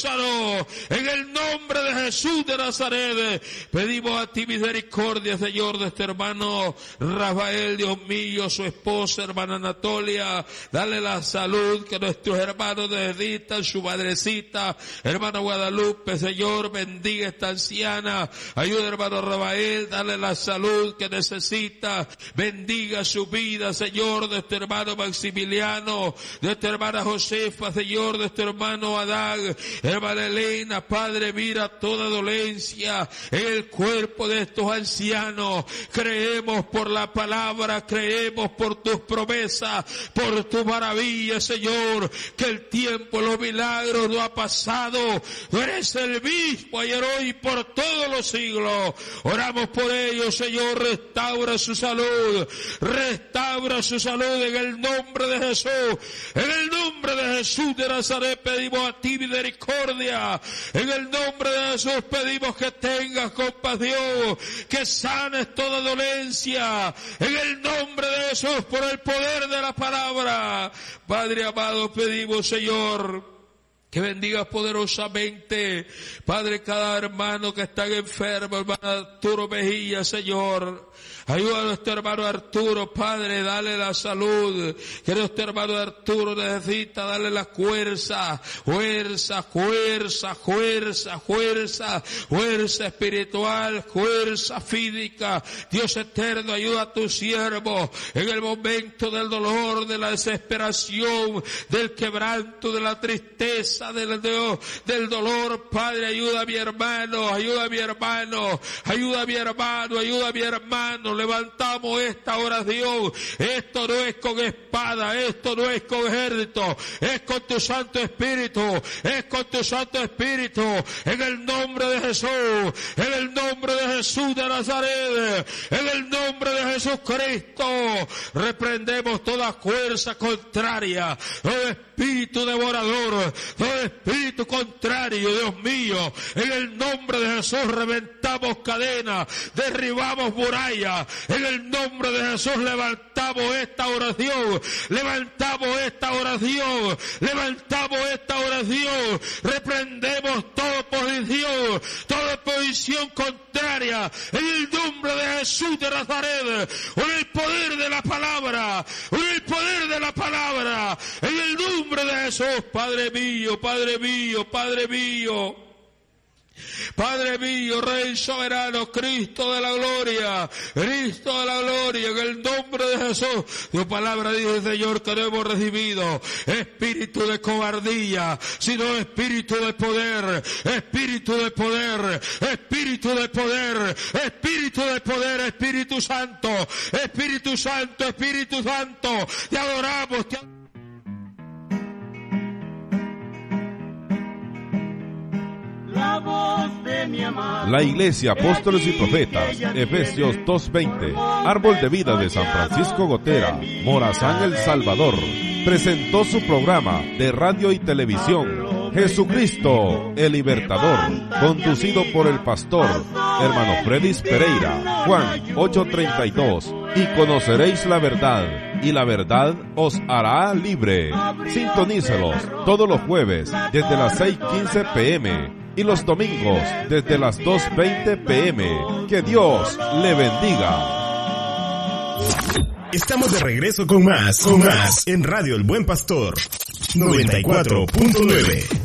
sanó. En el nombre de Jesús de Nazaret, pedimos a ti misericordia, Señor, de este hermano Rafael, Dios mío, su esposa, hermana Anatolia. Dale la salud que nuestros hermanos necesitan, su madrecita, hermana Guadalupe, Señor, bendiga esta anciana. Ayuda, hermano Rafael, dale la salud que necesita. Bendiga su vida, Señor, de este hermano Maximiliano, de esta hermana Josefa, Señor, de este hermano Adán, hermana Elena. Padre, mira toda dolencia en el cuerpo de estos ancianos. Creemos por la palabra, creemos por tus promesas, por tus maravillas, Señor, que el tiempo, los milagros no ha pasado. Tú eres el mismo ayer, hoy y por todos los siglos. Oramos por ellos, Señor, restaura su salud en el nombre de Jesús. En el nombre de Jesús de Nazaret pedimos a ti misericordia. En el nombre de Jesús pedimos que tengas compasión, que sanes toda dolencia. En el nombre de Jesús, por el poder de la palabra. Padre amado, pedimos, Señor, que bendigas poderosamente, Padre, cada hermano que está enfermo, hermano Arturo Mejía, Señor. Ayuda a nuestro hermano Arturo, Padre, dale la salud que nuestro hermano Arturo necesita, dale la fuerza espiritual, fuerza física. Dios eterno, ayuda a tu siervo en el momento del dolor, de la desesperación, del quebranto, de la tristeza, del dolor. Padre, ayuda a mi hermano. Levantamos esta oración. Esto no es con espada, esto no es con ejército, es con tu Santo Espíritu, en el nombre de Jesús, en el nombre de Jesús de Nazaret, en el nombre de Jesucristo. Reprendemos toda fuerza contraria, todo espíritu devorador, todo espíritu contrario, Dios mío. En el nombre de Jesús reventamos cadenas, derribamos murallas. En el nombre de Jesús levantamos esta oración. Reprendemos toda posición contraria. En el nombre de Jesús de Nazaret, con el poder de la palabra, en el nombre de Jesús. Padre mío, Rey soberano, Cristo de la gloria, en el nombre de Jesús. Tu palabra dice, Señor, que no hemos recibido espíritu de cobardía, sino espíritu de poder, Espíritu Santo, te adoramos, La Iglesia Apóstoles y Profetas, Efesios 2:20, Árbol de Vida de San Francisco Gotera, Morazán, El Salvador, presentó su programa de radio y televisión, Jesucristo, el Libertador, conducido por el pastor, hermano Fredis Pereira. Juan 8:32, y conoceréis la verdad, y la verdad os hará libre. Sintonícelos todos los jueves desde las 6:15 p.m. y los domingos desde las 2:20 p.m. Que Dios le bendiga. Estamos de regreso con más en Radio El Buen Pastor 94.9.